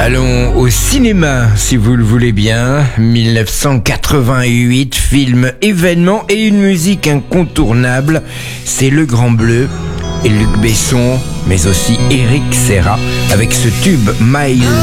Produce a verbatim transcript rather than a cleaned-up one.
Allons au cinéma, si vous le voulez bien. mille neuf cent quatre-vingt-huit, film événement et une musique incontournable. C'est Le Grand Bleu et Luc Besson, mais aussi Eric Serra, avec ce tube My